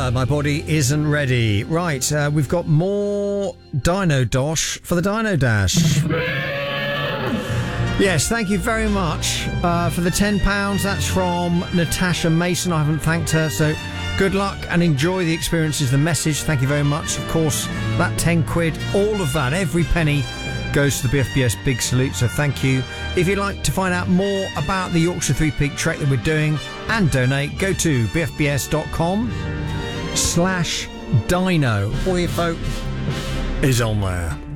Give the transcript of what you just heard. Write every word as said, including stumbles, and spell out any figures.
Uh, my body isn't ready. Right, uh, we've got more Dino Dosh for the Dino Dash. Yes, thank you very much uh, for the ten pounds. That's from Natasha Mason. I haven't thanked her, so good luck and enjoy the experiences. The message, thank you very much. Of course, that ten quid, all of that, every penny goes to the B F B S Big Salute, so thank you. If you'd like to find out more about the Yorkshire Three Peak trek that we're doing and donate, go to bfbs.com slash dino. All the info is on there.